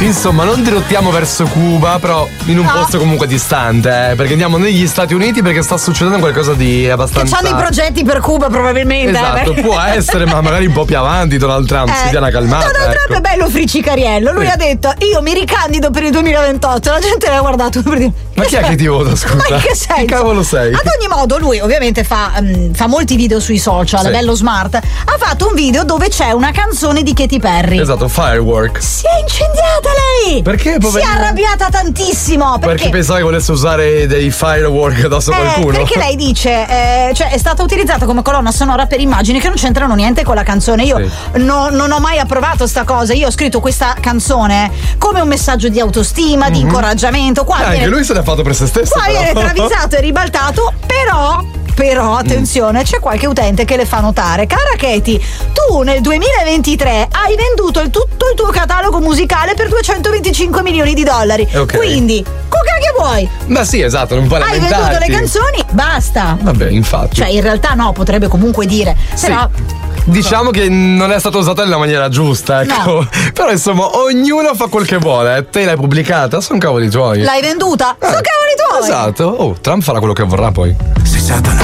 Insomma, non dirottiamo verso Cuba, però in un posto comunque distante, perché andiamo negli Stati Uniti perché sta succedendo qualcosa di abbastanza. Che c'hanno i progetti per Cuba probabilmente. Esatto, può essere, ma magari un po' più avanti Donald Trump si dia una calmata. Donald Trump è bello friccicariello. Lui ha detto: io mi ricandido per il 2028. La gente l'ha guardato per dire: ma chi è che ti vota, scusa? Ma in che senso? Che cavolo sei? Ad ogni modo, lui ovviamente fa molti video sui social, bello smart. Ha fatto un video dove c'è una canzone di Katy Perry. Esatto, Firework. Si è incendiata lei! Perché, poverina? Si è arrabbiata tantissimo. Perché pensava che volesse usare dei firework addosso a qualcuno? Perché lei dice, cioè è stata utilizzata come colonna sonora per immagini che non c'entrano niente con la canzone. Io non ho mai approvato sta cosa. Io ho scritto questa canzone come un messaggio di autostima, di incoraggiamento. Qua anche lui se l'ha fatto per se stesso. Qua viene travisato e ribaltato, però attenzione, c'è qualche utente che le fa notare: cara Katy, tu nel 2023 hai venduto tutto il tuo catalogo musicale per $225 milioni. Quindi, che vuoi? Ma sì, esatto, non puoi lamentarti. Hai venduto le canzoni, basta. Vabbè, infatti. Cioè, in realtà no, potrebbe comunque dire. Però diciamo che non è stato usato nella maniera giusta, ecco. No. Però insomma, ognuno fa quel che vuole. Te l'hai pubblicata, sono cavoli tuoi. L'hai venduta? Sono cavoli tuoi. Esatto. Trump farà quello che vorrà poi. Sei Satana.